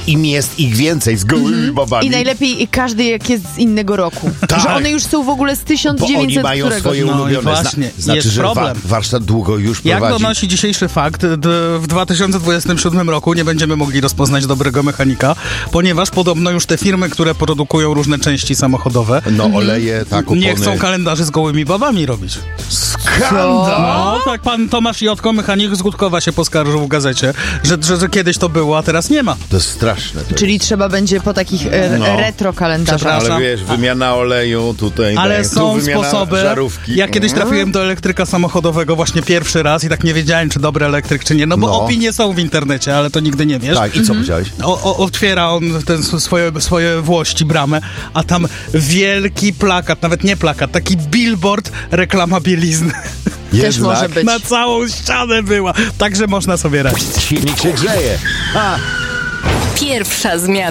im jest ich więcej z gołymi babami. I najlepiej każdy jak jest z innego roku. Tak. Że one już są w ogóle z 1900 Bo oni mają któregoś. swoje ulubione. No i właśnie, znaczy, jest że problem. warsztat długo już Jak prowadzi. donosi dzisiejszy fakt, w 2027 roku nie będziemy mogli rozpoznać dobrego mechanika, ponieważ podobno już te firmy, które produkują różne części samochodowe, No oleje, tak, opony. nie chcą kalendarzy z gołymi babami robić. Skandal! No, tak pan Tomasz Jotko, mechanik z Gutkowa, się poskarżył w gazecie, że kiedyś to było, a teraz nie ma. To jest straszne. To Czyli trzeba będzie po takich retro kalendarzach. Przepraszam. Ale wiesz, wymiana oleju tutaj. Ale tu są wymiana sposoby. żarówki. Ja kiedyś trafiłem do elektryka samochodowego właśnie pierwszy raz i tak nie wiedziałem, czy dobry elektryk, czy nie. No bo No. opinie są w internecie, ale to nigdy nie wiesz. Tak, i co powiedziałeś? Otwiera on swoje włości, bramę, a tam wielki plakat, nawet nie plakat, taki billboard, reklama bielizny. Też może być. Na całą ścianę była. Także można sobie radzić. Silnik się grzeje. Pierwsza zmiana.